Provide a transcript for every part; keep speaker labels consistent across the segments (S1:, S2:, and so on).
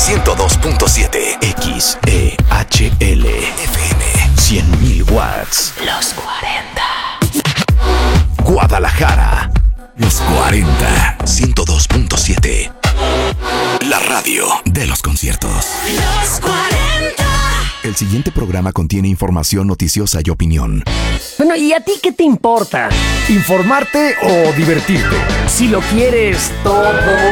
S1: 102.7 XEHL FM 100.000 watts.
S2: Los 40.
S1: Guadalajara. Los 40. 102.7. La radio de los conciertos.
S2: Los 40.
S1: El siguiente programa contiene información noticiosa y opinión.
S3: Bueno, ¿y a ti qué te importa?
S4: ¿Informarte o divertirte?
S3: Si lo quieres todo.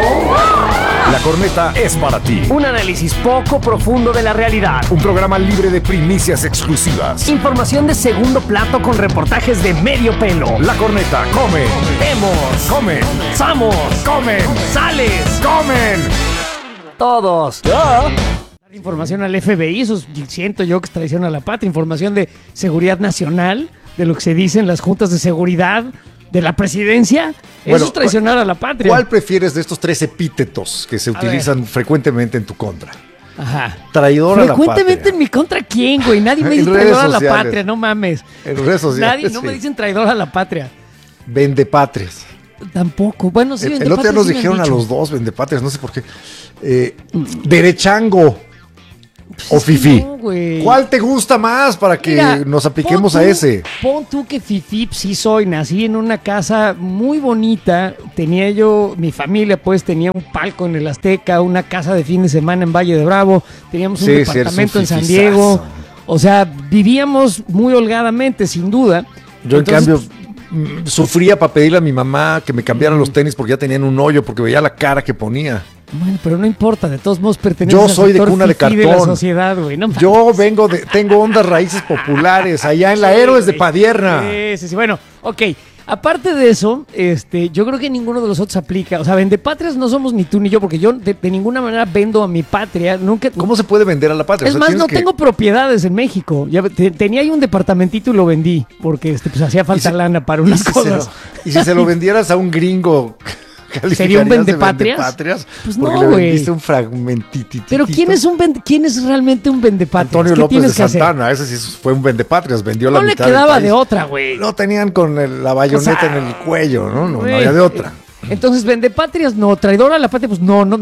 S4: La Corneta es para ti.
S3: Un análisis poco profundo de la realidad.
S4: Un programa libre de primicias exclusivas.
S3: Información de segundo plato con reportajes de medio pelo.
S4: La Corneta, comen.
S3: Vemos.
S4: Comen.
S3: Samos.
S4: Comen.
S3: Sales.
S4: Comen.
S3: Todos. Dar información al FBI, eso siento yo que es traición a la patria. Información de seguridad nacional, de lo que se dice en las juntas de seguridad de la presidencia. Eso
S5: Bueno,
S3: es traicionar a la patria.
S5: ¿Cuál prefieres de estos 3 epítetos que se utilizan frecuentemente en tu contra?
S3: Ajá.
S5: Traidor a la patria.
S3: Frecuentemente en mi contra, ¿quién, güey? Nadie me
S5: En
S3: dice
S5: redes
S3: traidor a la
S5: sociales.
S3: patria, no mames.
S5: En redes sociales.
S3: Nadie, no me dicen traidor a la patria.
S5: Vendepatrias.
S3: Tampoco. Bueno, sí,
S5: El otro día nos
S3: sí me han
S5: dijeron a
S3: dicho.
S5: los dos vendepatrias, no sé por qué. Derechango o
S3: Es que
S5: fifí.
S3: no, güey.
S5: ¿Cuál te gusta más para que
S3: Mira,
S5: nos apliquemos
S3: pon
S5: a
S3: tú-
S5: ese?
S3: Pon tú que fifí sí soy. Nací en una casa muy bonita. Tenía yo, mi familia pues tenía un palco en el Azteca, una casa de fin de semana en Valle de Bravo. Teníamos un
S5: Sí, sí, eres un
S3: departamento en San
S5: fifizazo.
S3: Diego. O sea, vivíamos muy holgadamente, sin duda.
S5: Yo,
S3: Entonces,
S5: en cambio, sufría para pedirle a mi mamá que me cambiaran los tenis porque ya tenían un hoyo, porque veía la cara que ponía.
S3: Bueno, pero no importa, de todos modos pertenece
S5: Yo
S3: al
S5: soy de
S3: sector
S5: cuna de
S3: fifí de la
S5: cartón.
S3: sociedad, güey. No
S5: Yo tengo hondas raíces populares allá en la Héroes de Padierna.
S3: Sí. Bueno, ok. Aparte de eso, yo creo que ninguno de los otros aplica. O sea, vendepatrias no somos ni tú ni yo, porque yo de ninguna manera vendo a mi patria. Nunca.
S5: ¿Cómo se puede vender a la patria?
S3: Es
S5: O sea,
S3: más,
S5: tienes
S3: no
S5: que-
S3: tengo propiedades en México. Tenía ahí un departamentito y lo vendí, porque pues hacía falta lana para unas cosas.
S5: Y si se lo vendieras a un gringo,
S3: ¿Sería un
S5: ¿calificarías de
S3: vendepatrias?
S5: vendepatrias?
S3: Pues
S5: porque
S3: no,
S5: le
S3: güey.
S5: vendiste un fragmentitito.
S3: Pero ¿quién es realmente un vendepatrias?
S5: Antonio
S3: ¿Qué
S5: López
S3: tienes
S5: de
S3: que hacer?
S5: Santana, ese sí fue un vendepatrias, vendió la
S3: No le
S5: mitad del
S3: quedaba
S5: país.
S3: de otra, güey.
S5: Lo tenían con la bayoneta
S3: O sea,
S5: en el cuello, ¿no? No
S3: Güey,
S5: había de otra.
S3: Entonces, vendepatrias no, traidor a la patria, pues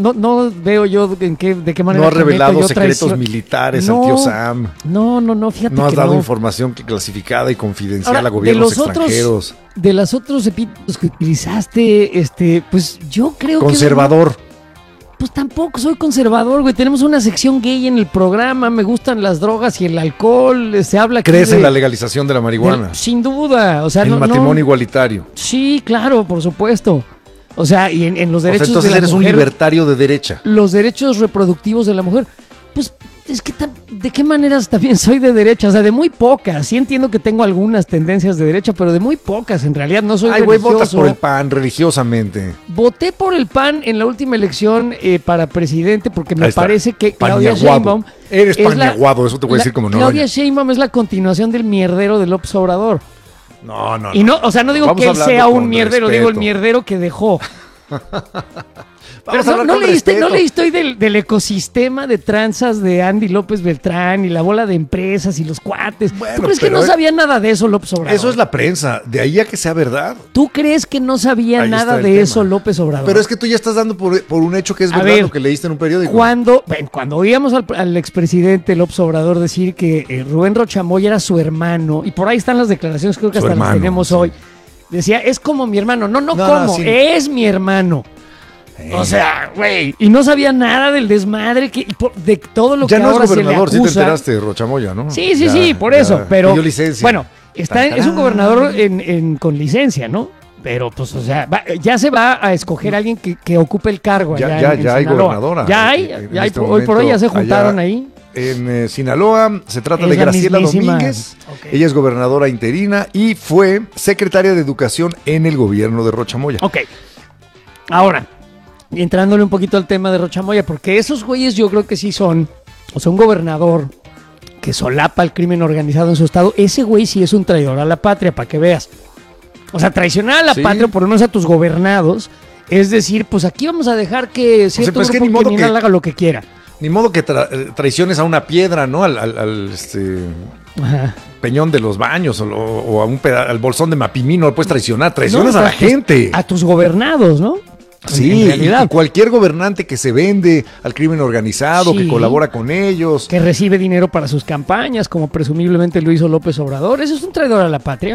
S3: no veo yo de qué manera.
S5: No ha
S3: cometo
S5: revelado
S3: yo
S5: secretos
S3: traición.
S5: militares
S3: No,
S5: al tío Sam.
S3: No, fíjate
S5: No has
S3: que
S5: dado
S3: no.
S5: información clasificada y confidencial
S3: Ahora,
S5: a gobiernos
S3: de los
S5: extranjeros.
S3: De los otros epítetos que utilizaste, pues yo creo
S5: Conservador.
S3: que... Pues tampoco soy conservador, güey. Tenemos una sección gay en el programa, me gustan las drogas y el alcohol, se habla aquí
S5: ¿Crees
S3: de-
S5: en la legalización de la marihuana?
S3: Sin duda, o sea,
S5: El
S3: no...
S5: matrimonio igualitario.
S3: Sí, claro, por supuesto. O sea, y en los
S5: O sea,
S3: derechos
S5: entonces
S3: de la
S5: eres un
S3: mujer,
S5: libertario de derecha.
S3: los derechos reproductivos de la mujer, pues es que de qué maneras también soy de derecha, o sea, de muy pocas. Sí entiendo que tengo algunas tendencias de derecha, pero de muy pocas. En realidad no soy
S5: Ay, güey,
S3: religioso.
S5: votas por el PAN religiosamente.
S3: Voté por el PAN en la última elección para presidente porque me
S5: Ahí está.
S3: parece que Claudia
S5: Paniaguado.
S3: Sheinbaum
S5: Eres
S3: es
S5: paniaguado, eso te voy a decir como no.
S3: Claudia Sheinbaum es la continuación del mierdero de López Obrador.
S5: No.
S3: Y no, o sea, no digo
S5: Vamos
S3: que él
S5: hablando
S3: sea un
S5: con
S3: mierdero, digo el
S5: respeto.
S3: mierdero que dejó.
S5: Vamos
S3: Pero
S5: a hablar
S3: no
S5: con
S3: leíste,
S5: respeto.
S3: no leíste hoy del ecosistema de tranzas de Andy López Beltrán y la bola de empresas y los cuates.
S5: Bueno,
S3: ¿Tú crees que
S5: pero
S3: no sabía nada de eso López Obrador?
S5: Eso es la prensa. De ahí a que sea verdad.
S3: ¿Tú crees que no sabía
S5: Ahí
S3: nada
S5: está el
S3: de
S5: tema.
S3: eso López Obrador?
S5: Pero es que tú ya estás dando por un hecho que es
S3: A
S5: verdad
S3: ver,
S5: lo que leíste en un periódico.
S3: Cuando oíamos al expresidente López Obrador decir que Rubén Rochamoya era su hermano, y por ahí están las declaraciones, creo que
S5: Su
S3: hasta
S5: hermano,
S3: las tenemos
S5: sí.
S3: hoy, decía, es como mi hermano. No,
S5: No,
S3: como,
S5: sí.
S3: es mi hermano. O sea, güey, y no sabía nada del desmadre de todo lo
S5: ya
S3: que
S5: no
S3: ahora
S5: es gobernador,
S3: se
S5: sí
S3: le
S5: te
S3: acusa.
S5: enteraste de Rochamoya, ¿no?
S3: Sí,
S5: Ya,
S3: por
S5: ya
S3: eso, pero
S5: pidió licencia.
S3: bueno, es un
S5: Tan,
S3: gobernador con licencia, ¿no? Pero pues, o sea, ya se va a escoger a alguien que ocupe el cargo
S5: Ya
S3: allá en
S5: hay
S3: Sinaloa.
S5: gobernadora.
S3: Ya hay,
S5: En
S3: ya hay,
S5: este
S3: hoy por hoy ya se
S5: momento,
S3: juntaron
S5: allá
S3: ahí.
S5: En Sinaloa se trata
S3: Es
S5: de
S3: la
S5: Graciela
S3: mismísima.
S5: Domínguez.
S3: Ok.
S5: Ella es gobernadora interina y fue secretaria de Educación en el gobierno de Rochamoya.
S3: Ok. Ahora, entrándole un poquito al tema de Rochamoya, porque esos güeyes yo creo que sí son, o sea, un gobernador que solapa el crimen organizado en su estado, ese güey sí es un traidor a la patria, para que veas. O sea, traicionar a la
S5: Sí.
S3: patria, por lo menos a tus gobernados, es decir, pues aquí vamos a dejar que cierto
S5: pues es que
S3: grupo
S5: ni modo
S3: criminal
S5: que-
S3: haga lo que quiera.
S5: Ni modo que traiciones a una piedra, ¿no? Al
S3: Ajá.
S5: peñón de los baños o a al bolsón de Mapimí, no lo puedes traicionar. Traicionas
S3: No,
S5: a la gente.
S3: A tus gobernados, ¿no?
S5: Sí,
S3: en realidad.
S5: y cualquier gobernante que se vende al crimen organizado, que colabora con ellos.
S3: Que recibe dinero para sus campañas, como presumiblemente lo hizo López Obrador. ¿Eso es un traidor a la patria?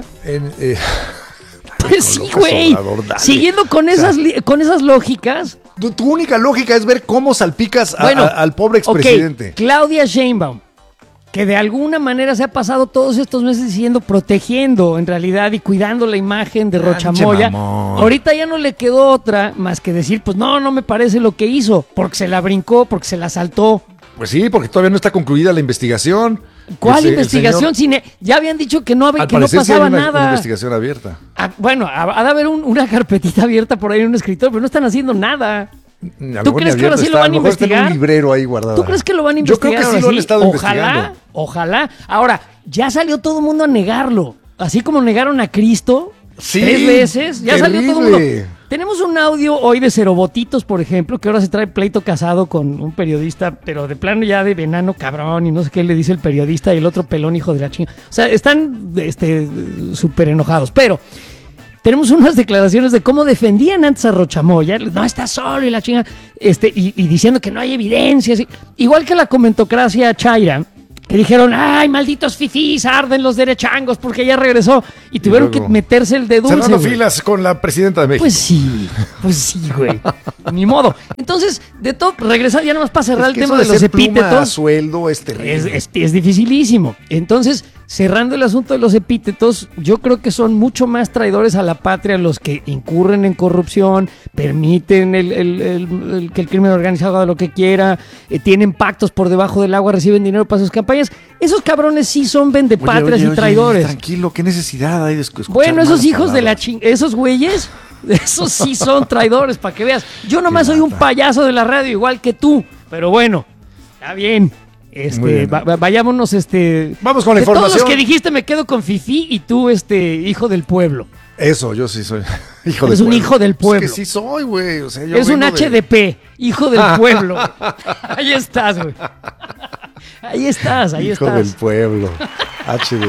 S3: Pues sí,
S5: López
S3: güey.
S5: Obrador, dale.
S3: Siguiendo con con esas lógicas.
S5: Tu única lógica es ver cómo salpicas al pobre expresidente.
S3: Ok, Claudia Sheinbaum, que de alguna manera se ha pasado todos estos meses diciendo, protegiendo en realidad y cuidando la imagen de Rochamoya.
S5: mamón.
S3: Ahorita ya no le quedó otra más que decir, pues no me parece lo que hizo, porque se la brincó, porque se la saltó.
S5: Pues sí, porque todavía no está concluida la investigación.
S3: ¿Cuál investigación? Ya habían dicho que no
S5: Al
S3: pasaba
S5: parecer sí hay una
S3: nada.
S5: investigación abierta.
S3: Bueno, ha de haber una carpetita abierta por ahí en un escritorio, pero no están haciendo nada. ¿Tú crees que ahora sí lo van a investigar?
S5: Está en un librero ahí guardado.
S3: ¿Tú crees que lo van a investigar?
S5: Yo creo que sí
S3: ahora
S5: lo han estado investigando.
S3: Ojalá. Ahora, ya salió todo el mundo a negarlo. Así como negaron a Cristo
S5: Sí,
S3: 3 veces, ya
S5: terrible.
S3: salió todo el mundo. Tenemos un audio hoy de Cerobotitos, por ejemplo, que ahora se trae pleito casado con un periodista, pero de plano ya de venano cabrón y no sé qué le dice el periodista y el otro pelón hijo de la chinga. O sea, están súper enojados, pero tenemos unas declaraciones de cómo defendían antes a Rochamoya. No, está solo y la chinga. Y diciendo que no hay evidencias. Igual que la comentocracia chaira, que dijeron, ay, malditos fifís, arden los derechangos porque ya regresó. Y tuvieron que meterse el de dulce.
S5: Cerrando
S3: güey.
S5: filas con la presidenta de México.
S3: Pues sí, güey. Ni modo. Entonces, de todo, regresar ya nomás para cerrar el tema de los epítetos.
S5: A sueldo es terrible.
S3: Es dificilísimo. Entonces, cerrando el asunto de los epítetos, yo creo que son mucho más traidores a la patria los que incurren en corrupción, permiten que el crimen organizado haga lo que quiera, tienen pactos por debajo del agua, reciben dinero para sus campañas. Esos cabrones sí son vendepatrias y traidores.
S5: Tranquilo, ¿qué necesidad hay de escuchar?
S3: Bueno, esos
S5: malas
S3: hijos de la
S5: palabras?
S3: esos güeyes, esos sí son traidores, para que veas. Yo nomás soy un payaso de la radio, igual que tú, pero bueno, está bien.
S5: Muy bien.
S3: Vayámonos,
S5: Vamos con la
S3: de todos
S5: información.
S3: los que dijiste me quedo con Fifi y tú, hijo del pueblo.
S5: Eso, yo sí soy hijo del
S3: Eres un
S5: pueblo.
S3: hijo del pueblo.
S5: Es que sí soy, güey. O sea, yo
S3: Eres un
S5: vengo de-
S3: HDP, hijo del pueblo. Ahí estás, güey. Ahí estás.
S5: Hijo del pueblo. HDP.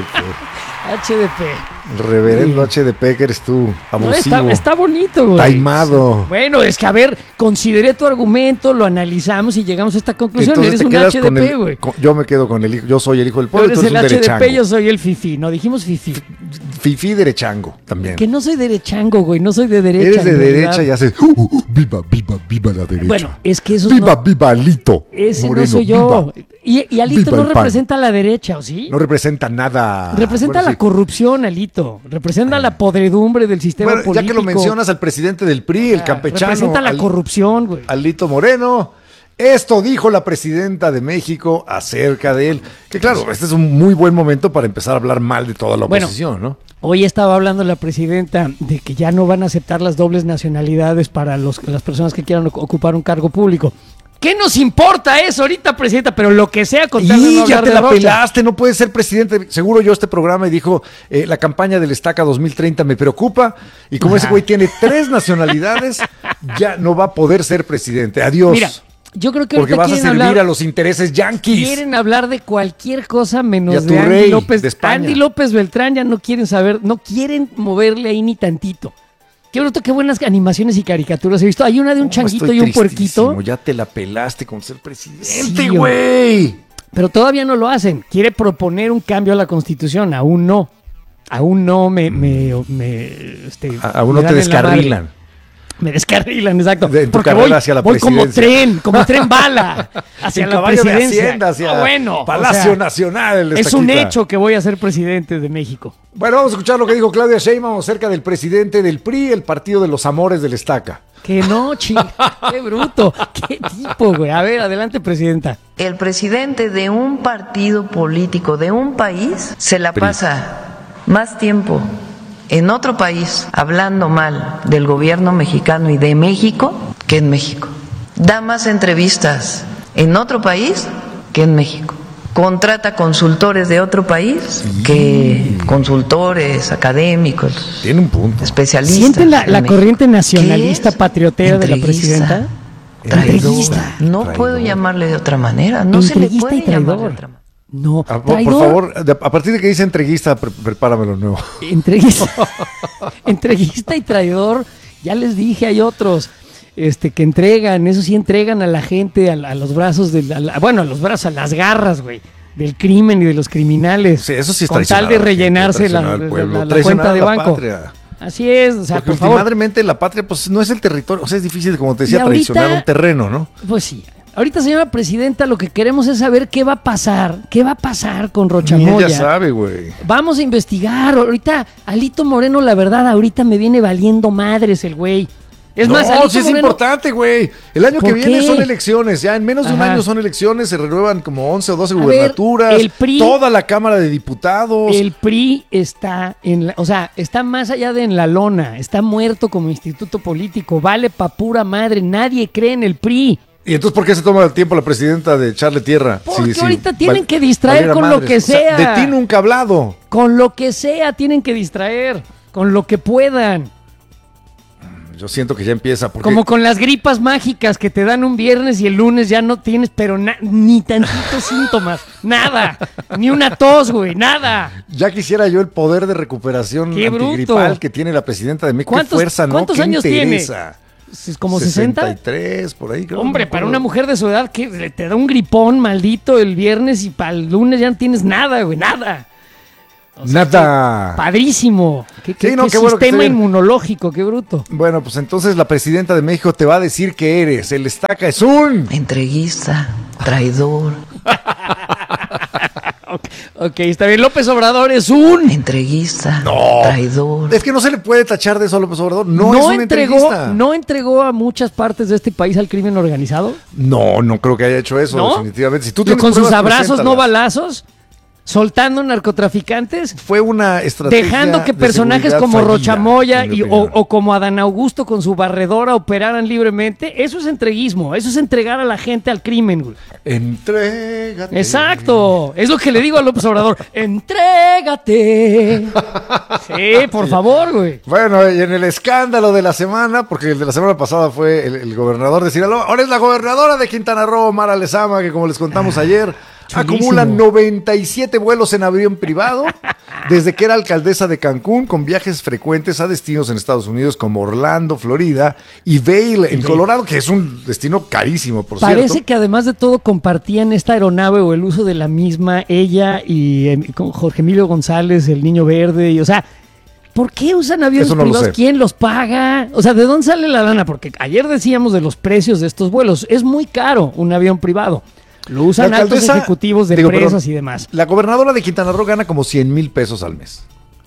S3: HDP.
S5: Reverendo HDP que eres tú.
S3: No,
S5: Abusivo.
S3: está bonito, güey.
S5: Taimado.
S3: Bueno, es que a ver, consideré tu argumento, lo analizamos y llegamos a esta conclusión.
S5: Entonces
S3: Eres
S5: te
S3: un
S5: quedas con
S3: HDP, güey.
S5: yo me quedo con el hijo. Yo soy el hijo del
S3: Tú
S5: pueblo.
S3: eres
S5: Tú
S3: el
S5: eres un
S3: HDP,
S5: derechango.
S3: yo soy el Fifi. No, dijimos Fifi.
S5: Fifi derechango también.
S3: Que no soy derechango, güey. No soy de derecha.
S5: Eres de
S3: en
S5: derecha
S3: realidad.
S5: y haces viva la derecha.
S3: Bueno, es que esos
S5: viva Alito.
S3: Ese
S5: Moreno,
S3: no soy yo.
S5: viva.
S3: Y Alito
S5: Viva
S3: no
S5: el pan.
S3: representa a la derecha, ¿o sí?
S5: No representa nada.
S3: Representa
S5: Bueno,
S3: la
S5: sí.
S3: corrupción, Alito. Representa la podredumbre del sistema
S5: Bueno,
S3: político.
S5: ya que lo mencionas al presidente del PRI, el campechano.
S3: Representa la corrupción, güey.
S5: Alito Moreno. Esto dijo la presidenta de México acerca de él. Que claro, este es un muy buen momento para empezar a hablar mal de toda la
S3: Bueno,
S5: oposición, ¿no?
S3: Hoy estaba hablando la presidenta de que ya no van a aceptar las dobles nacionalidades para las personas que quieran ocupar un cargo público. ¿Qué nos importa eso ahorita, presidenta? Pero lo que sea con tal de no
S5: Y ya
S3: hablar
S5: te
S3: de
S5: la
S3: Rocha.
S5: pelaste, no puedes ser presidente. Seguro yo este programa y dijo, la campaña del Estaca 2030 me preocupa. Y como ese güey tiene 3 nacionalidades, ya no va a poder ser presidente. Adiós.
S3: Mira, yo creo que
S5: porque
S3: ahorita
S5: vas a
S3: quieren
S5: servir
S3: hablar,
S5: a los intereses yanquis.
S3: quieren hablar de cualquier cosa
S5: Y a
S3: menos
S5: tu
S3: de Andy
S5: rey
S3: López.
S5: de España.
S3: Andy López Beltrán ya no quieren saber, no quieren moverle ahí ni tantito. Qué bruto, qué buenas animaciones y caricaturas he visto. Hay una de un changuito
S5: Estoy
S3: y un
S5: tristísimo,
S3: puerquito,
S5: Ya te la pelaste con ser presidente,
S3: Sí,
S5: güey.
S3: pero todavía no lo hacen. Quiere proponer un cambio a la Constitución, aún no. Aún no
S5: Aún
S3: me
S5: no
S3: me
S5: te
S3: dan en la madre.
S5: descarrilan.
S3: Me descarrilan, exacto.
S5: De- en tu
S3: Porque
S5: carrera hacia la
S3: voy como
S5: presidencia.
S3: tren bala hacia
S5: En
S3: la
S5: caballo de
S3: presidencia.
S5: Hacienda, hacia
S3: Ah, bueno,
S5: Palacio
S3: o sea,
S5: Nacional.
S3: es un hecho que voy a ser presidente de México.
S5: Bueno, vamos a escuchar lo que dijo Claudia Sheinbaum acerca del presidente del PRI, el partido de los amores del Estaca.
S3: Que no, chinga, qué bruto, qué tipo, güey. A ver, adelante, presidenta.
S6: El presidente de un partido político de un país se la pasa más tiempo en otro país hablando mal del gobierno mexicano y de México que en México. Da más entrevistas en otro país que en México. Contrata consultores de otro país que consultores académicos,
S5: Tiene un punto.
S6: especialistas.
S3: ¿Sienten la
S6: en México.
S3: corriente nacionalista
S6: ¿Qué es?
S3: patriotera de la
S6: Entreguista,
S3: presidenta?
S6: Traidor. No
S5: Traidor.
S6: puedo llamarle de otra manera. No se le
S3: Entreguista
S6: puede
S3: y
S6: llamar de
S3: traidor.
S6: otra manera.
S3: No,
S5: Por
S3: traidor.
S5: favor, a partir de que dice entreguista, prepáramelo nuevo.
S3: Entreguista y traidor, ya les dije, hay otros. que entregan, eso sí entregan a la gente a los brazos, a las garras, güey, del crimen y de los criminales.
S5: Sí, eso sí es
S3: con tal de rellenarse la cuenta de banco.
S5: Patria.
S3: Así es, o sea,
S5: porque
S3: por favor.
S5: últimamente la patria pues no es el territorio, o sea, es difícil, como te decía,
S3: ahorita,
S5: traicionar un terreno, ¿no?
S3: Pues sí. Ahorita, señora presidenta, lo que queremos es saber qué va a pasar con Rocha
S5: Ni
S3: Moya.
S5: ella sabe, güey.
S3: Vamos a investigar. Ahorita, Alito Moreno, la verdad, ahorita me viene valiendo madres el güey. Es más, Alito
S5: sí es
S3: Moreno,
S5: importante, güey. El año que
S3: ¿por
S5: viene
S3: qué?
S5: son elecciones. Ya en menos de un
S3: Ajá.
S5: año son elecciones. Se renuevan como 11 o 12
S3: A
S5: gubernaturas.
S3: ver, el PRI,
S5: toda la Cámara de Diputados.
S3: El PRI está está más allá de en la lona. Está muerto como instituto político. Vale pa' pura madre. Nadie cree en el PRI.
S5: ¿Y entonces por qué se toma el tiempo la presidenta de echarle tierra?
S3: Porque
S5: Sí,
S3: ahorita tienen que distraer
S5: valiera
S3: con lo
S5: madres.
S3: que
S5: O sea,
S3: sea.
S5: de ti nunca he hablado.
S3: Con lo que sea tienen que distraer. Con lo que puedan.
S5: Yo siento que ya empieza. Porque
S3: Como con las gripas mágicas que te dan un viernes y el lunes ya no tienes, pero ni tantitos síntomas. Nada. Ni una tos, güey. Nada.
S5: ya quisiera yo el poder de recuperación
S3: ¡Qué bruto!
S5: antigripal que tiene la presidenta de México. ¡Qué fuerza, ¿no?
S3: ¿Cuántos
S5: ¿Qué
S3: años
S5: interesa?
S3: tiene? ¿Como 60?
S5: 63, por ahí. Creo,
S3: Hombre,
S5: no me
S3: para
S5: acuerdo.
S3: una mujer de su edad que te da un gripón maldito el viernes y para el lunes ya no tienes nada, güey. Nada.
S5: Nada.
S3: Padrísimo. Qué
S5: Sí, no,
S3: qué
S5: qué bueno que
S3: sistema
S5: esté bien.
S3: inmunológico, qué bruto.
S5: Bueno, pues entonces la presidenta de México te va a decir que eres. El Estaca es un...
S6: Entreguista, traidor,
S3: Ok, está bien. López Obrador es un...
S6: entreguista,
S5: No.
S6: traidor.
S5: Es que no se le puede tachar de eso a López Obrador. No es un entreguista.
S3: ¿No entregó a muchas partes de este país al crimen organizado?
S5: No, no creo que haya hecho eso,
S3: ¿No?
S5: definitivamente. Si tú
S3: ¿Con
S5: tienes
S3: sus
S5: pruebas,
S3: abrazos, no
S5: preséntalas.
S3: balazos? ¿Soltando narcotraficantes?
S5: Fue una estrategia
S3: Dejando que
S5: de
S3: personajes
S5: seguridad
S3: como
S5: fallida,
S3: Rocha Moya
S5: en mi
S3: y,
S5: opinión.
S3: o como Adán Augusto con su barredora operaran libremente. Eso es entreguismo. Eso es entregar a la gente al crimen, güey.
S5: Entrégate.
S3: Exacto. Es lo que le digo a López Obrador. ¡Entrégate! Sí, por favor, güey.
S5: Bueno, y en el escándalo de la semana, porque el de la semana pasada fue el gobernador de Sinaloa, ahora es la gobernadora de Quintana Roo, Mara Lezama, que como les contamos ayer,
S3: chulísimo.
S5: acumula 97 vuelos en avión privado desde que era alcaldesa de Cancún, con viajes frecuentes a destinos en Estados Unidos como Orlando, Florida, y Vail, en Colorado, que es un destino carísimo, por
S3: Parece
S5: cierto.
S3: que además de todo compartían esta aeronave o el uso de la misma ella y con Jorge Emilio González, el Niño Verde, y o sea, ¿por qué usan aviones
S5: Eso no lo
S3: privados?
S5: sé.
S3: ¿Quién los paga? O sea, ¿de dónde sale la lana? Porque ayer decíamos de los precios de estos vuelos. Es muy caro un avión privado. Lo usan
S5: La
S3: altos
S5: alcaldesa-
S3: ejecutivos de
S5: digo,
S3: empresas
S5: perdón,
S3: y demás.
S5: La gobernadora de Quintana Roo gana como 100,000 pesos al mes.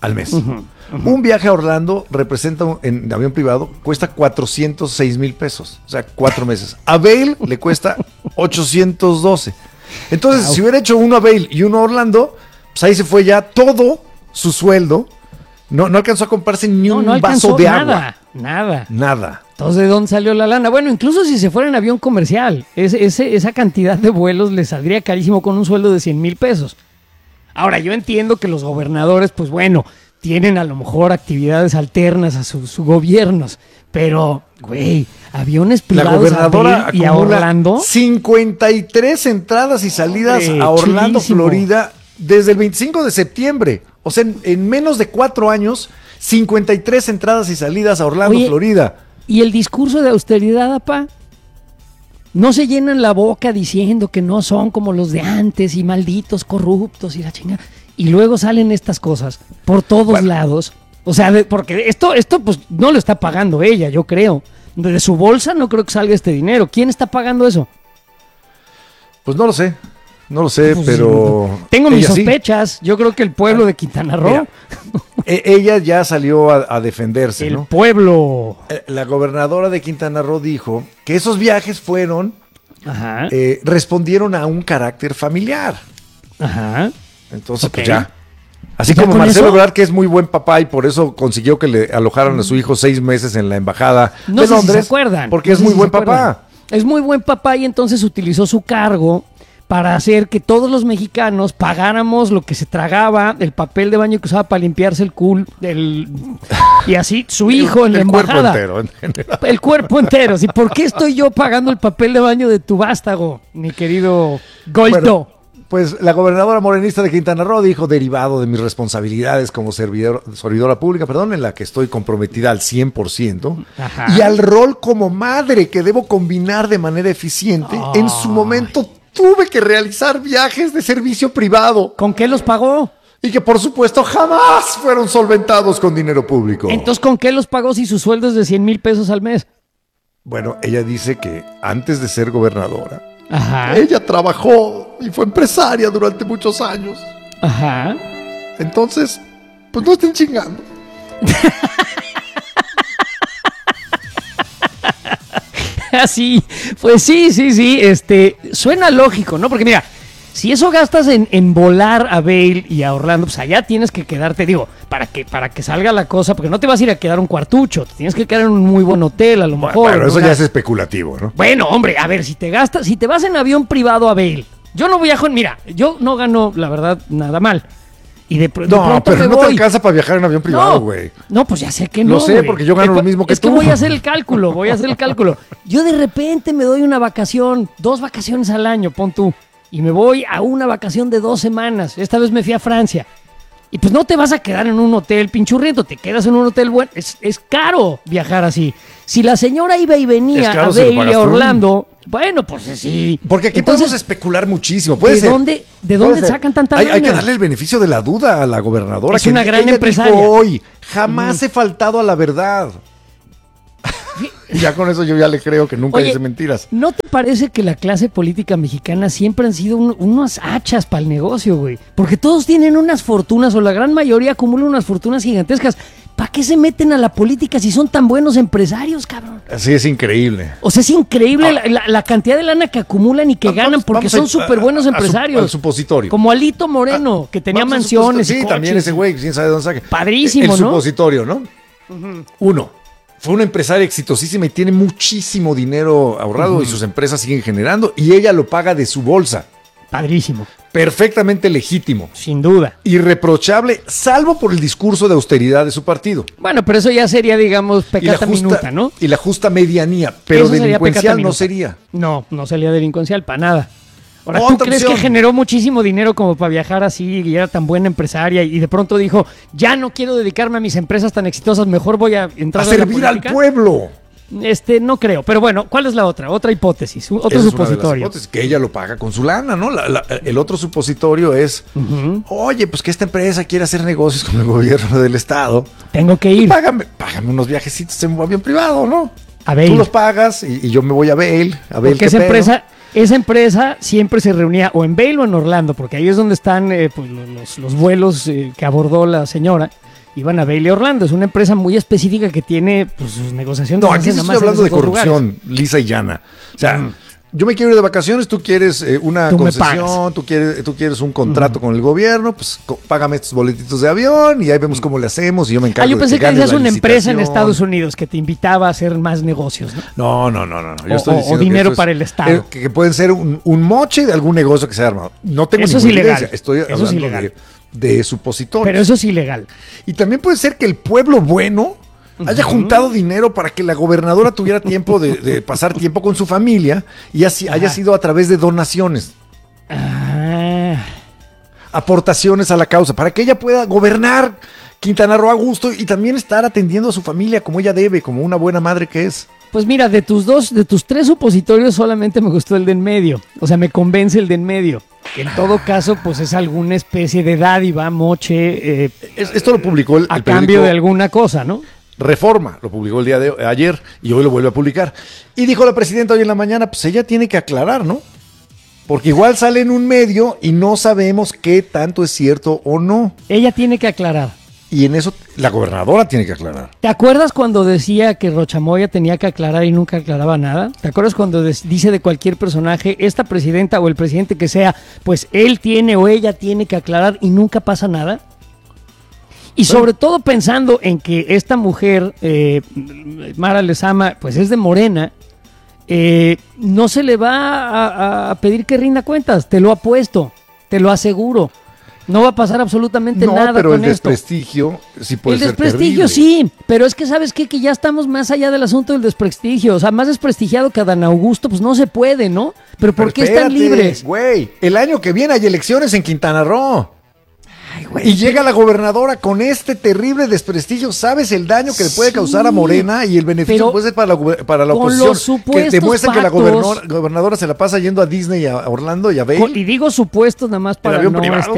S5: Un viaje a Orlando representa, en avión privado, cuesta 406,000 pesos. O sea, 4 meses. A Vail le cuesta 812. Entonces, si hubiera hecho uno a Vail y uno a Orlando, pues ahí se fue ya todo su sueldo. No alcanzó a comprarse ni
S3: No,
S5: un
S3: no alcanzó
S5: vaso de
S3: nada,
S5: agua.
S3: nada.
S5: Nada.
S3: Entonces, ¿de dónde salió la lana? Bueno, incluso si se fuera en avión comercial, esa cantidad de vuelos le saldría carísimo con un sueldo de 100,000 pesos. Ahora, yo entiendo que los gobernadores, pues bueno, tienen a lo mejor actividades alternas a sus gobiernos, pero, güey, aviones
S5: La
S3: privados
S5: gobernadora
S3: a Vail y a
S5: acumula
S3: Orlando.
S5: 53 entradas y salidas
S3: Hombre,
S5: a Orlando,
S3: chulísimo.
S5: Florida, desde el 25 de septiembre. O sea, en menos de 4 años, 53 entradas y salidas a Orlando,
S3: Oye,
S5: Florida.
S3: ¿Y el discurso de austeridad, apá? No se llenan la boca diciendo que no son como los de antes y malditos, corruptos y la chingada. Y luego salen estas cosas por todos lados. O sea, porque esto pues no lo está pagando ella, yo creo. De su bolsa no creo que salga este dinero. ¿Quién está pagando eso?
S5: Pues no lo sé. No lo sé,
S3: Pues,
S5: pero...
S3: tengo mis
S5: ella sí.
S3: sospechas. Yo creo que el pueblo de Quintana Roo,
S5: Mira, ella ya salió a defenderse,
S3: el
S5: ¿no?
S3: pueblo...
S5: La gobernadora de Quintana Roo dijo que esos viajes fueron,
S3: Ajá,
S5: respondieron a un carácter familiar.
S3: ajá.
S5: Entonces,
S3: Ok.
S5: pues ya. Así
S3: ¿Ya
S5: como
S3: con
S5: Marcelo
S3: eso?
S5: Ebrard, que es muy buen papá y por eso consiguió que le alojaran a su hijo 6 meses en la embajada
S3: No
S5: de
S3: sé
S5: Londres.
S3: si se acuerdan.
S5: Porque
S3: No
S5: es
S3: sé
S5: muy
S3: si
S5: buen
S3: se acuerdan.
S5: papá.
S3: Es muy buen papá y entonces utilizó su cargo para hacer que todos los mexicanos pagáramos lo que se tragaba, el papel de baño que usaba para limpiarse el culo, y así su hijo en la
S5: El cuerpo
S3: embajada.
S5: entero, en general.
S3: El cuerpo entero. ¿Sí? ¿Por qué estoy yo pagando el papel de baño de tu vástago, mi querido Goito?
S5: Bueno, Pues la gobernadora morenista de Quintana Roo dijo, derivado de mis responsabilidades como servidora pública, en la que estoy comprometida al 100%,
S3: Ajá.
S5: y al rol como madre que debo combinar de manera eficiente, en su momento tuve que realizar viajes de servicio privado
S3: ¿Con qué los pagó?
S5: y que por supuesto jamás fueron solventados con dinero público.
S3: Entonces, ¿con qué los pagó si su sueldo es de 100,000 pesos al mes?
S5: Bueno, ella dice que antes de ser gobernadora,
S3: Ajá.
S5: ella trabajó y fue empresaria durante muchos años.
S3: Ajá.
S5: Entonces, pues no estén chingando.
S3: Así, pues sí, suena lógico, ¿no? Porque mira, si eso gastas en volar a Vail y a Orlando, pues allá tienes que quedarte, digo, para que salga la cosa, porque no te vas a ir a quedar un cuartucho, te tienes que quedar en un muy buen hotel, a lo mejor.
S5: Bueno, eso
S3: ¿no?
S5: ya es especulativo, ¿no?
S3: Bueno, hombre, a ver, si te vas en avión privado a Vail, yo no viajo mira, yo no gano, la verdad, nada mal. Y de pronto
S5: pero
S3: me
S5: no
S3: voy.
S5: te alcanza para viajar en avión privado, güey.
S3: No, pues ya sé que
S5: Lo
S3: no.
S5: sé,
S3: güey.
S5: porque yo gano lo mismo que
S3: es
S5: tú.
S3: Es que voy a hacer el cálculo. Yo de repente me doy una vacación, 2 vacaciones al año, pon tú. Y me voy a una vacación de 2 semanas. Esta vez me fui a Francia. Y pues no te vas a quedar en un hotel pinchurriento, te quedas en un hotel bueno. Es caro viajar así. Si la señora iba y venía
S5: claro,
S3: a
S5: si lo
S3: Vail y
S5: pagas
S3: a
S5: tú.
S3: Orlando, bueno, pues sí.
S5: Porque aquí
S3: Entonces,
S5: podemos especular muchísimo. Puede
S3: ¿de
S5: ser.
S3: dónde
S5: Puede ser.
S3: sacan tanta
S5: hay
S3: lana?
S5: que darle el beneficio de la duda a la gobernadora.
S3: Es una gran
S5: ella
S3: empresaria.
S5: dijo hoy, jamás he faltado a la verdad. Ya con eso yo ya le creo que nunca
S3: Oye,
S5: dice mentiras.
S3: ¿no te parece que la clase política mexicana siempre han sido unas hachas para el negocio, güey? Porque todos tienen unas fortunas, o la gran mayoría acumulan unas fortunas gigantescas. ¿Para qué se meten a la política si son tan buenos empresarios, cabrón?
S5: Así es increíble.
S3: O sea, es increíble la cantidad de lana que acumulan y que ganan porque
S5: Vamos
S3: son súper buenos empresarios.
S5: Al supositorio.
S3: Como Alito Moreno, que tenía
S5: Vamos al
S3: mansiones y
S5: Sí,
S3: coches.
S5: también ese güey, quién sabe de dónde saque.
S3: Padrísimo,
S5: El
S3: ¿no?
S5: supositorio, ¿no? Uno, fue una empresaria exitosísima y tiene muchísimo dinero ahorrado y sus empresas siguen generando y ella lo paga de su bolsa.
S3: Padrísimo,
S5: Perfectamente legítimo.
S3: sin duda.
S5: Irreprochable, salvo por el discurso de austeridad de su partido.
S3: Bueno, pero eso ya sería, digamos, pecata minuta, ¿no?
S5: Y la justa medianía, pero
S3: Eso sería
S5: delincuencial
S3: pecata
S5: no
S3: minuta.
S5: sería.
S3: No sería delincuencial para nada. Ahora, ¿tú
S5: Otra
S3: crees
S5: opción.
S3: que generó muchísimo dinero como para viajar así y era tan buena empresaria y de pronto dijo, ya no quiero dedicarme a mis empresas tan exitosas, mejor voy a entrar
S5: A
S3: a la
S5: servir al
S3: política"?
S5: pueblo.
S3: No creo, pero bueno, ¿cuál es la otra? Otra hipótesis, otro
S5: Esa es una de las
S3: supositorio.
S5: hipótesis, que ella lo paga con su lana, ¿no? El otro supositorio es, oye, pues que esta empresa quiere hacer negocios con el gobierno del estado.
S3: Tengo que ir
S5: Págame unos viajecitos en un avión privado, ¿no?
S3: a Vail.
S5: Tú los pagas y yo me voy a Vail. A ver
S3: Porque esa empresa siempre se reunía o en Vail o en Orlando, porque ahí es donde están pues, los vuelos que abordó la señora. Iban a Vail y Orlando. Es una empresa muy específica que tiene pues, sus negociaciones.
S5: No, aquí
S3: hacen
S5: sí
S3: nada
S5: estoy
S3: más en
S5: hablando de
S3: esos dos
S5: corrupción,
S3: lugares.
S5: lisa y llana. O sea, yo me quiero ir de vacaciones, tú quieres una
S3: Tú me
S5: concesión, tú quieres un contrato con el gobierno, pues págame estos boletitos de avión y ahí vemos cómo le hacemos y yo me encargo
S3: Yo
S5: de
S3: pensé que
S5: ganes
S3: decías
S5: la
S3: una empresa en
S5: licitación.
S3: Estados Unidos que te invitaba a hacer más negocios, ¿no?
S5: No. Yo
S3: O-
S5: estoy
S3: o
S5: diciendo que
S3: dinero
S5: esto es-
S3: para el Estado.
S5: que pueden ser un moche de algún negocio que se ha armado. No tengo
S3: Eso es
S5: ninguna
S3: ilegal.
S5: evidencia, estoy
S3: Eso es
S5: hablando
S3: ilegal.
S5: de supositorios.
S3: Pero eso es ilegal.
S5: Y también puede ser que el pueblo bueno haya juntado dinero para que la gobernadora tuviera tiempo de pasar tiempo con su familia y así haya sido a través de donaciones,
S3: Ah,
S5: aportaciones a la causa, para que ella pueda gobernar Quintana Roo a gusto y también estar atendiendo a su familia como ella debe, como una buena madre que es.
S3: pues mira, de tus 3 supositorios solamente me gustó el de en medio. O sea, me convence el de en medio. Que en todo caso, pues es alguna especie de dádiva, moche,
S5: Esto lo publicó el
S3: a
S5: periódico
S3: cambio de alguna cosa, ¿no?
S5: Reforma, lo publicó el día de ayer y hoy lo vuelve a publicar. Y dijo la presidenta hoy en la mañana, pues ella tiene que aclarar, ¿no? Porque igual sale en un medio y no sabemos qué tanto es cierto o no.
S3: Ella tiene que aclarar.
S5: Y en eso la gobernadora tiene que aclarar.
S3: ¿Te acuerdas cuando decía que Rochamoya tenía que aclarar y nunca aclaraba nada? ¿Te acuerdas cuando dice de cualquier personaje, esta presidenta o el presidente que sea, pues él tiene o ella tiene que aclarar y nunca pasa nada? Y sobre todo pensando en que esta mujer, Mara Lezama, pues es de Morena, no se le va a pedir que rinda cuentas, te lo apuesto, te lo aseguro. No va a pasar absolutamente
S5: No,
S3: nada
S5: pero
S3: con
S5: el
S3: esto.
S5: desprestigio sí puede
S3: El
S5: ser
S3: desprestigio
S5: terrible.
S3: sí, pero es que ¿sabes qué? Que ya estamos más allá del asunto del desprestigio. O sea, más desprestigiado que Adán Augusto, pues no se puede, ¿no? Pero ¿por qué están
S5: espérate,
S3: libres?
S5: Güey, el año que viene hay elecciones en Quintana Roo.
S3: Ay, güey.
S5: Y llega la gobernadora con este terrible desprestigio. ¿Sabes el daño que le puede causar a Morena y el beneficio
S3: pero
S5: que puede ser para la
S3: con
S5: oposición?
S3: los supuestos
S5: Que demuestra que la
S3: pactos-
S5: gobernadora se la pasa yendo a Disney, a Orlando y a Vail.
S3: Y digo supuestos nada más para
S5: avión
S3: no,
S5: privado?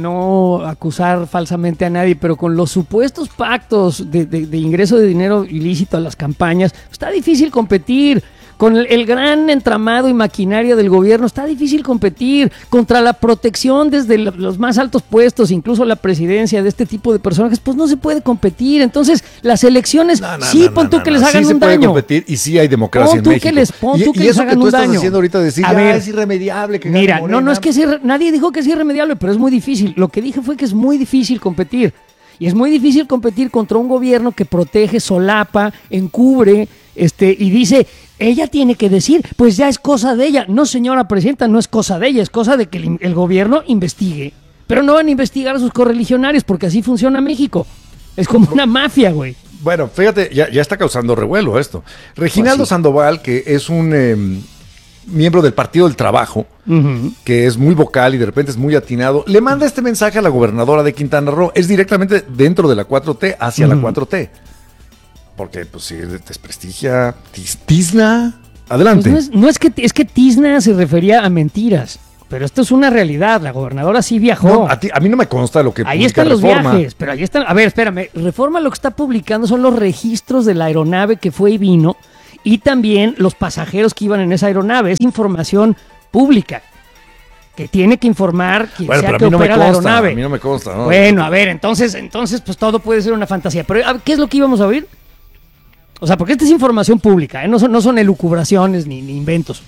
S3: no acusar falsamente a nadie, pero con los supuestos pactos de ingreso de dinero ilícito a las campañas, está difícil competir. Con el gran entramado y maquinaria del gobierno está difícil competir contra la protección desde los más altos puestos, incluso la presidencia de este tipo de personajes, pues no se puede competir. Entonces, las elecciones, pon tú que les hagan
S5: sí
S3: un
S5: se puede
S3: daño.
S5: competir y sí hay democracia
S3: Pon
S5: en
S3: tú
S5: México.
S3: que les- pon tú que
S5: y
S3: les
S5: eso
S3: hagan
S5: que tú
S3: un
S5: estás
S3: daño.
S5: haciendo ahorita de decir,
S3: A
S5: ya
S3: ver,
S5: es irremediable que gane
S3: Mira,
S5: Morena.
S3: no es que nadie dijo que es irremediable, pero es muy difícil. Lo que dije fue que es muy difícil competir. Y es muy difícil competir contra un gobierno que protege, solapa, encubre, y dice, ella tiene que decir, pues ya es cosa de ella. No, señora presidenta, no es cosa de ella, es cosa de que el gobierno investigue. Pero no van a investigar a sus correligionarios, porque así funciona México. Es como una mafia, güey.
S5: Bueno, fíjate, ya está causando revuelo esto. Reginaldo
S3: Pues sí.
S5: Sandoval, que es un miembro del Partido del Trabajo, que es muy vocal y de repente es muy atinado, le manda este mensaje a la gobernadora de Quintana Roo. Es directamente dentro de la 4T, hacia la 4T. Porque, pues, si desprestigia, tizna. Adelante.
S3: Pues es que Tizna se refería a mentiras. Pero esto es una realidad. La gobernadora sí viajó.
S5: No, a mí no me consta lo que
S3: Ahí
S5: publica
S3: están los
S5: Reforma.
S3: viajes, pero ahí están. A ver, espérame. Reforma lo que está publicando son los registros de la aeronave que fue y vino y también los pasajeros que iban en esa aeronave. Es información pública que tiene que informar quien
S5: Bueno,
S3: sea
S5: pero
S3: que
S5: a mí no me
S3: opera la
S5: consta.
S3: aeronave.
S5: A mí no me consta, ¿no?
S3: Bueno, a ver, entonces, pues todo puede ser una fantasía. Pero, ¿qué es lo que íbamos a oír? O sea, porque esta es información pública, ¿eh? No son elucubraciones ni inventos.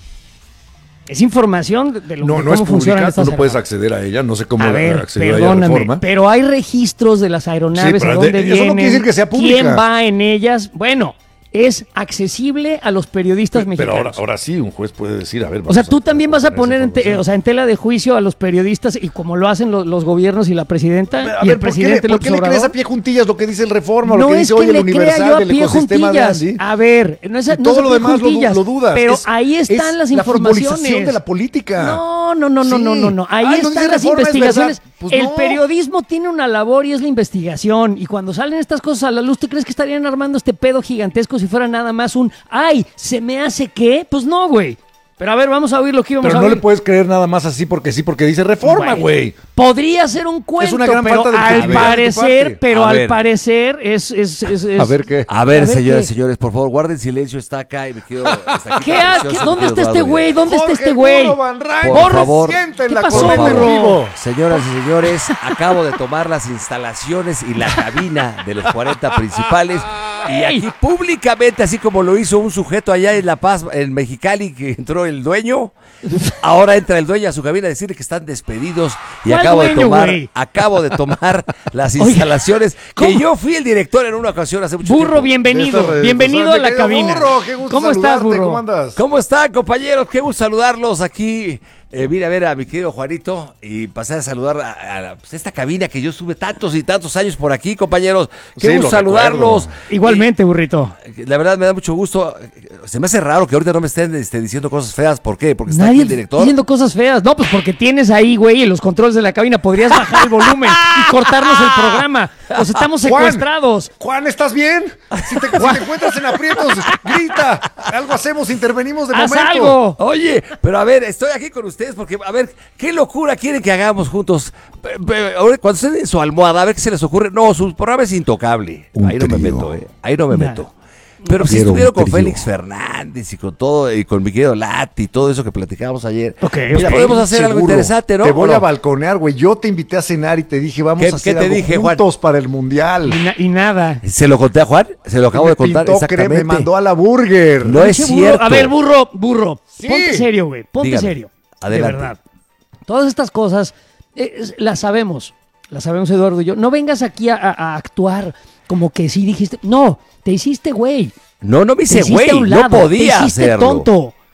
S3: Es información de lo
S5: No,
S3: que
S5: no es
S3: cómo funcionan
S5: pública, tú
S3: estas
S5: no puedes
S3: aeronaves.
S5: acceder a ella, no sé cómo
S3: A ver,
S5: acceder a ella
S3: perdóname,
S5: Reforma.
S3: pero hay registros de las aeronaves,
S5: Sí, pero
S3: a dónde
S5: eso no
S3: vienen,
S5: quiere decir que sea pública.
S3: quién va en ellas. Bueno, es accesible a los periodistas
S5: Pero
S3: mexicanos.
S5: ahora sí, un juez puede decir, a ver...
S3: O sea,
S5: vamos
S3: tú también vas a poner
S5: esa información.
S3: en tela de juicio a los periodistas y como lo hacen los gobiernos y la presidenta
S5: A
S3: y
S5: ver,
S3: el presidente
S5: ¿por qué le
S3: López
S5: crees a
S3: Obrador.
S5: pie juntillas lo que dice el Reforma, lo
S3: No
S5: que
S3: es
S5: dice
S3: que
S5: hoy el
S3: le crea
S5: Universal
S3: yo a
S5: del
S3: pie
S5: ecosistema de
S3: juntillas.
S5: Andy?
S3: A ver, no es
S5: Y
S3: no
S5: todo
S3: es a
S5: lo
S3: pie
S5: demás
S3: juntillas,
S5: lo dudas.
S3: pero ahí están las informaciones.
S5: La futbolización de la política.
S3: No.
S5: Sí.
S3: Ahí
S5: Ay, no
S3: están
S5: dice
S3: las
S5: Reforma, es
S3: investigaciones.
S5: verdad. Pues
S3: El
S5: no.
S3: periodismo tiene una labor y es la investigación. Y cuando salen estas cosas a la luz, ¿tú crees que estarían armando este pedo gigantesco si fuera nada más un ¡ay! ¿Se me hace qué? Pues no, güey. Pero a ver, vamos a oír lo que íbamos
S5: Pero
S3: a
S5: no
S3: oír.
S5: le puedes creer nada más así porque sí, porque dice Reforma, güey.
S3: Podría ser un cuento,
S5: una gran
S3: pero
S5: falta de
S3: al
S5: credibilidad de tu
S3: parecer,
S5: parte.
S3: pero
S7: A
S3: al
S7: ver.
S3: parecer es
S5: A ver qué.
S7: A ver,
S3: A ver
S7: señoras y
S3: qué.
S7: señores, por favor, guarden silencio, está acá y me quedo... está aquí
S3: ¿Qué
S7: tan
S3: ha-
S7: precioso,
S3: ¿Dónde
S7: mi
S3: está
S7: querido
S3: este
S7: Eduardo.
S3: güey? ¿Dónde está
S5: Jorge
S3: este güey?
S5: Burro Van Rank,
S7: Por favor.
S5: siente en
S3: ¿Qué
S5: la
S3: pasó,
S5: corneta en
S3: burro?
S5: vivo.
S7: Señoras y señores, acabo de tomar las instalaciones y la cabina de los 40 principales y aquí públicamente, así como lo hizo un sujeto allá en La Paz, en Mexicali, que entró el dueño, ahora entra el dueño a su cabina a decirle que están despedidos y
S3: ¿Cuál
S7: acabo
S3: dueño, güey?
S7: de tomar las
S3: Oiga,
S7: instalaciones que
S3: ¿cómo?
S7: yo fui el director en una ocasión hace mucho
S3: Burro,
S7: tiempo.
S3: bienvenido.
S5: De esta
S3: Bienvenido a la
S5: querido
S3: cabina.
S5: Burro, qué gusto
S3: ¿Cómo estás,
S5: saludarte,
S3: burro?
S5: ¿Cómo andas?
S7: ¿Cómo están, compañeros? Qué gusto saludarlos aquí. Vine a ver a mi querido Juanito y pasé a saludar a esta cabina que yo estuve tantos y tantos años por aquí, compañeros. Qué
S5: Sí,
S7: gusto
S5: lo
S7: saludarlos.
S3: Igualmente, burrito.
S7: La verdad me da mucho gusto. Se me hace raro que ahorita no me estén diciendo cosas feas. ¿Por qué? Porque está aquí
S3: Nadie
S7: el director.
S3: diciendo cosas feas. No, pues porque tienes ahí, güey, en los controles de la cabina. Podrías bajar el volumen y cortarnos el programa. Pues estamos
S5: Juan.
S3: secuestrados.
S5: Juan, ¿estás bien? Si te encuentras en aprietos, grita. Algo hacemos, intervenimos de
S3: ¡Haz
S5: momento.
S3: algo!
S7: Oye, pero a ver, estoy aquí con ustedes porque, a ver, ¿qué locura quieren que hagamos juntos? Ahora, cuando estén en su almohada, a ver qué se les ocurre. No, su programa es intocable.
S5: Un
S7: Ahí no me
S5: trío.
S7: meto, Ahí no me
S3: Nah.
S7: meto. Pero si
S5: Quiero
S7: estuvieron
S5: un
S7: con
S5: trío.
S7: Félix Fernández y con todo, y con mi querido Lati y todo eso que platicábamos ayer,
S3: Ok,
S7: pues
S3: ok.
S7: podemos hacer algo
S5: Seguro.
S7: interesante, ¿no?
S5: Te voy
S7: ¿O no?
S5: a balconear, güey. Yo te invité a cenar y te dije, vamos
S7: ¿Qué-
S5: a hacer
S7: qué te
S5: algo
S7: dije, Juan?
S5: juntos para el Mundial.
S3: Y nada.
S7: ¿Se lo conté a Juan? Se lo acabo
S5: Me
S7: de contar
S5: pintó,
S7: exactamente.
S5: me mandó a la burger.
S7: No es
S3: Pinche burro.
S7: cierto.
S3: A ver, burro.
S5: Sí.
S3: Ponte serio, güey. Ponte
S7: Dígame.
S3: serio.
S7: Adelante.
S3: De verdad. Todas estas cosas las sabemos. Las sabemos, Eduardo y yo. No vengas aquí a actuar como que sí dijiste. No, te hiciste, güey.
S7: No me
S3: Te
S7: hice
S3: hiciste
S7: güey.
S3: a un
S7: No
S3: lado,
S7: podía
S3: te hiciste
S7: hacerlo.
S3: tonto.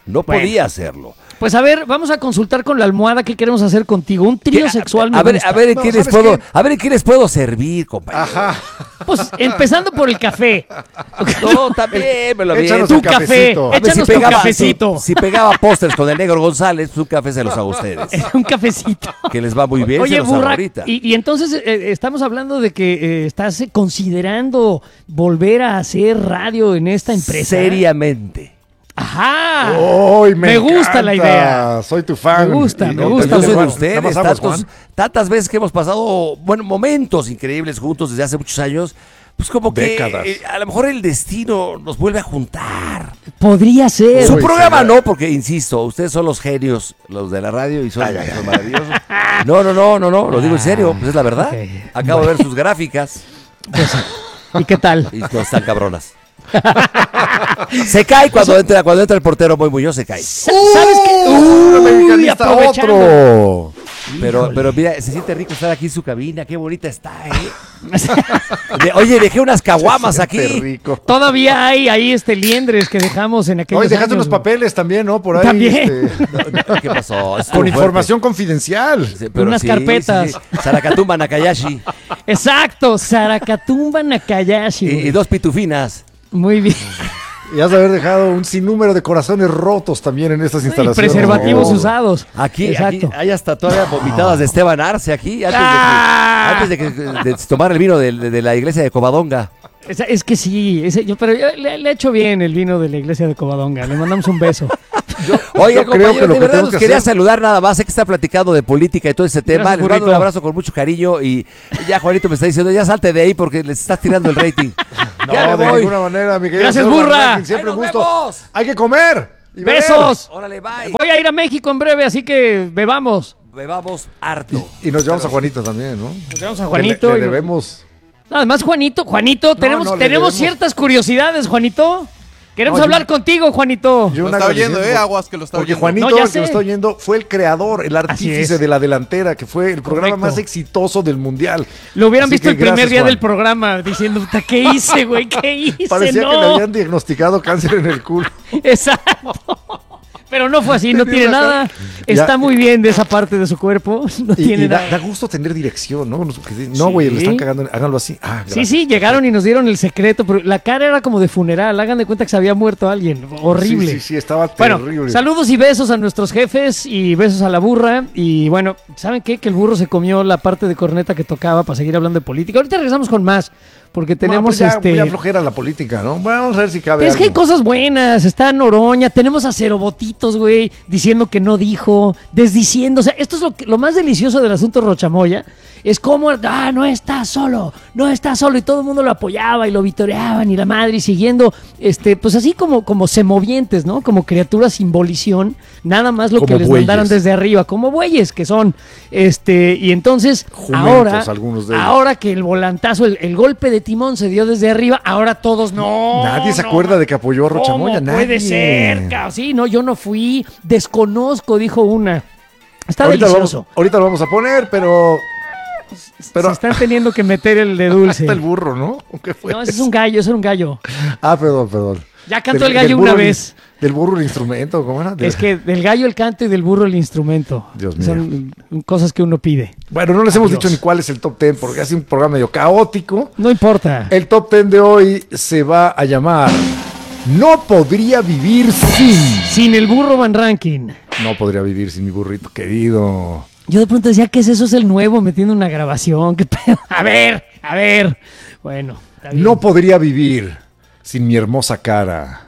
S7: No
S3: Bueno.
S7: podía hacerlo.
S3: Pues a ver, vamos a consultar con la almohada qué queremos hacer contigo. Un trío
S7: ¿Qué?
S3: sexual me
S7: A ver,
S3: gusta.
S7: a ver, ¿en qué les
S5: ¿sabes
S7: puedo,
S5: qué?
S7: a ver, ¿en qué les puedo servir, compañero?
S5: Ajá.
S3: Pues empezando por el café.
S7: No, también me lo vi.
S5: Échanos
S3: Tu
S5: el
S3: café.
S5: cafecito.
S7: A ver,
S3: Échanos tu cafecito.
S7: Si pegaba pósters con el Negro González, pues un café se los hago a ustedes.
S3: Un cafecito.
S7: Que les va muy bien, se
S3: Oye,
S7: los hago
S3: Burra,
S7: ahorita.
S3: y entonces estamos hablando de que estás considerando volver a hacer radio en esta empresa.
S7: Seriamente.
S3: Ajá.
S5: ¡Ay,
S3: me gusta la
S5: encanta!
S3: idea.
S5: Soy tu fan.
S3: Me gusta,
S5: Y
S3: me
S5: no,
S3: gusta.
S7: Yo soy de
S5: Juan,
S7: ustedes,
S5: nada más aguas, Juan.
S7: tantas veces que hemos pasado, bueno, momentos increíbles juntos desde hace muchos años, pues como que
S5: Décadas.
S7: a lo mejor el destino nos vuelve a juntar.
S3: Podría ser.
S7: Su
S5: Uy,
S7: programa
S5: sí.
S7: no, porque insisto, ustedes son los genios, los de la radio y son maravillosos. No, lo digo en serio, pues es la verdad.
S3: Ok.
S7: Acabo de ver sus gráficas
S3: ¿Y qué tal?
S7: y no están cabronas. Se cae cuando entra el portero Moy Muñoz, se cae.
S3: ¿Sabes qué?
S5: ¡Un americanista
S3: aprovechando.
S5: otro!
S7: Pero mira, se siente rico estar aquí en su cabina, qué bonita está, Oye, dejé unas caguamas aquí.
S5: Qué rico.
S3: Todavía hay ahí liendres que dejamos en aquellos
S5: Oye, dejaste
S3: años,
S5: unos papeles también, ¿no? Por ahí.
S3: También.
S7: ¿Qué pasó? Estuvo
S5: con
S7: fuerte.
S5: información confidencial.
S7: Sí, pero
S3: Unas carpetas.
S7: Sarakatumba Nakayashi
S3: Exacto, Sarakatumba Nakayashi.
S7: y dos pitufinas.
S3: Muy bien.
S5: Y has de haber dejado un sinnúmero de corazones rotos también en estas
S3: Y
S5: instalaciones.
S3: preservativos
S5: Oh.
S3: usados.
S7: Aquí
S3: Exacto.
S7: hay hasta todavía vomitadas de Esteban Arce aquí, antes de tomar el vino de la iglesia de Covadonga.
S3: Es que sí, pero le ha hecho bien el vino de la iglesia de Covadonga. Le mandamos un beso.
S7: Oiga,
S5: Yo creo
S7: compañero,
S5: que lo
S7: de
S5: que
S7: verdad
S5: tenemos
S7: nos
S5: que
S7: quería
S5: hacer-
S7: saludar nada más. Sé que está platicando de política y todo ese tema.
S3: Gracias,
S7: Les mando un
S3: burrito.
S7: abrazo con mucho cariño y ya Juanito me está diciendo, ya salte de ahí porque les estás tirando el rating.
S5: No,
S7: Ya me
S5: de
S7: voy.
S5: ninguna manera, mi querido
S3: Gracias,
S5: señor
S3: burra.
S5: Martín, siempre
S7: ¡Ahí
S5: un
S7: nos
S5: gusto.
S7: vemos!
S5: Hay que comer. y beber.
S3: ¡Besos!
S7: Órale, bye.
S3: Voy a ir a México en breve, así que bebamos.
S7: Bebamos harto.
S5: Y nos llevamos a Juanito también, ¿no?
S3: Nos vemos a Juanito.
S5: Le
S3: y-
S5: debemos.
S3: Además, Juanito, tenemos
S5: le debemos.
S3: ciertas curiosidades, Juanito. Queremos
S5: No,
S3: hablar contigo, Juanito.
S5: Yo
S8: Lo
S5: una
S8: está oyendo,
S5: agradecimiento,
S8: Aguas, que lo está
S5: Porque
S8: oyendo.
S5: Juanito,
S3: No, ya
S5: el que lo
S3: sé.
S5: está oyendo, fue el creador, el artífice
S3: es.
S5: de La Delantera, que fue el programa
S3: Correcto.
S5: más exitoso del mundial.
S3: Lo hubieran
S5: Así
S3: visto
S5: que
S3: el primer
S5: gracias,
S3: día
S5: Juan.
S3: del programa diciendo, "Puta, ¿qué hice, güey? ¿Qué hice?
S5: Parecía
S3: no.
S5: que le habían diagnosticado cáncer en el culo.
S3: Exacto. Pero no fue así, no
S5: Tenía
S3: tiene
S5: una
S3: nada.
S5: cara-
S3: Está
S5: Ya.
S3: muy bien de esa parte de su cuerpo. No tiene
S5: Y da
S3: nada.
S5: gusto tener dirección, ¿no? No, güey, le están cagando. Háganlo así. Ah,
S3: Sí,
S5: gracias.
S3: sí, llegaron y nos dieron el secreto, pero la cara era como de funeral. Hagan de cuenta que se había muerto alguien. Horrible.
S5: Sí, sí, sí, estaba
S3: Bueno,
S5: terrible.
S3: saludos y besos a nuestros jefes y besos a la burra. Y bueno, ¿saben qué? Que el burro se comió la parte de corneta que tocaba para seguir hablando de política. Ahorita regresamos con más, porque tenemos
S5: No, pues ya flojera la política, ¿no? Vamos a ver si cabe
S3: Pero es que hay
S5: algo.
S3: cosas buenas, está Noroña, tenemos a Cerobotitos, güey, diciendo que no dijo, desdiciendo, o sea, esto es lo más delicioso del asunto Rochamoya, es como, no está solo, y todo el mundo lo apoyaba y lo vitoreaban y la madre y siguiendo, pues así como semovientes, ¿no? Como criaturas sin volición, nada más lo
S5: Como
S3: que les
S5: bueyes.
S3: mandaron desde arriba, como bueyes que son, y entonces,
S5: Jumentos, algunos de ellos.
S3: ahora que el volantazo, el golpe de timón se dio desde arriba, ahora todos no.
S5: Nadie se
S3: no,
S5: acuerda de que apoyó a Rochamoya,
S3: ¿Cómo
S5: nadie.
S3: puede ser, sí, no, yo no fui, desconozco, dijo una. Está
S5: Ahorita
S3: delicioso.
S5: ahorita lo vamos a poner, pero
S3: Se están teniendo que meter el de dulce.
S5: hasta el burro, ¿no? ¿Qué fue
S3: No, ese es un gallo, ese era un gallo.
S5: Ah, perdón.
S3: Ya cantó
S5: Del-
S3: el gallo
S5: del
S3: una
S5: burro el-
S3: vez.
S5: Del burro el instrumento, ¿cómo era?
S3: Es que del gallo el canto y del burro el instrumento.
S5: Dios mío.
S3: Son cosas que uno pide.
S5: Bueno, no les hemos
S3: Adiós.
S5: dicho ni cuál es el top 10 porque ha sido un programa medio caótico.
S3: No importa.
S5: El top 10 de hoy se va a llamar No podría vivir sin.
S3: Sin el burro Van Ranking.
S5: No podría vivir sin mi burrito querido.
S3: Yo de pronto decía que eso es el nuevo metiendo una grabación. ¿Qué pedo? A ver. Bueno, está bien.
S5: No podría vivir sin mi hermosa cara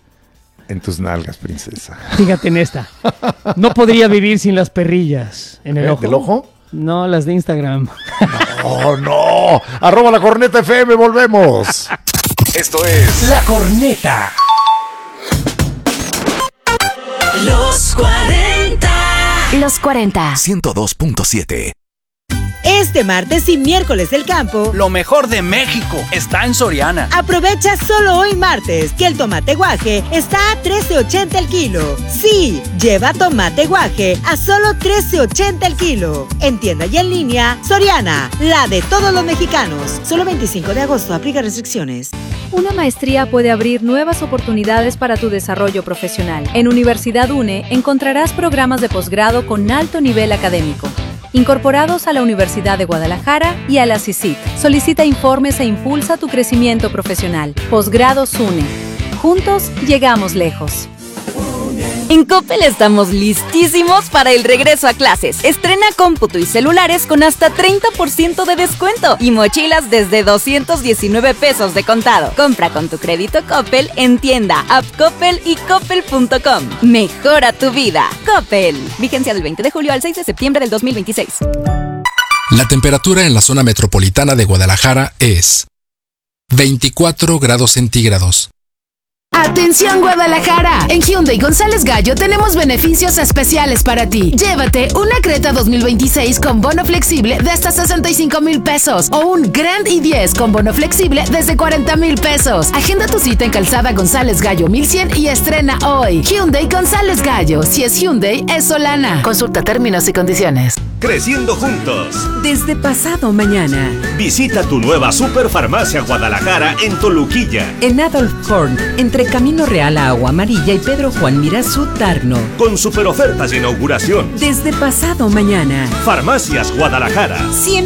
S5: en tus nalgas, princesa.
S3: Fíjate en esta. No podría vivir sin las perrillas. ¿En el ojo?
S5: ¿Del ojo?
S3: No, las de Instagram.
S5: ¡Oh, no! ¡Arroba la corneta FM! ¡Volvemos!
S4: Esto es
S2: La Corneta. Los 40.
S9: Los 40.
S1: 102.7.
S8: Este martes y miércoles del campo,
S9: lo mejor de México está en Soriana.
S8: aprovecha solo hoy martes que el tomate guaje está a $13.80 el kilo. Sí, lleva tomate guaje a solo $13.80 el kilo. En tienda y en línea, Soriana, la de todos los mexicanos. Solo 25 de agosto, aplica restricciones.
S10: Una maestría puede abrir nuevas oportunidades para tu desarrollo profesional. En Universidad UNE encontrarás programas de posgrado con alto nivel académico, incorporados a la Universidad de Guadalajara y a la CICIT. Solicita informes e impulsa tu crecimiento profesional. Posgrados UNE. Juntos llegamos lejos.
S11: En Coppel estamos listísimos para el regreso a clases. Estrena cómputo y celulares con hasta 30% de descuento y mochilas desde 219 pesos de contado. Compra con tu crédito Coppel en tienda, app Coppel y coppel.com. Mejora tu vida. Coppel. Vigencia del 20 de julio al 6 de septiembre del 2026.
S12: La temperatura en la zona metropolitana de Guadalajara es 24 grados centígrados.
S13: ¡Atención Guadalajara! En Hyundai González Gallo tenemos beneficios especiales para ti. Llévate una Creta 2026 con bono flexible de hasta 65,000 pesos o un Grand i10 con bono flexible desde 40,000 pesos. Agenda tu cita en Calzada González Gallo 1100 y estrena hoy. Hyundai González Gallo. Si es Hyundai, es Solana. Consulta términos y condiciones.
S14: Creciendo juntos.
S15: Desde pasado mañana.
S14: Visita tu nueva Superfarmacia Guadalajara en Toluquilla.
S15: En Adolf Horn, entre Camino Real a Agua Amarilla y Pedro Juan Mirazú Tarno.
S14: Con super ofertas de inauguración.
S15: Desde pasado mañana.
S14: Farmacias Guadalajara.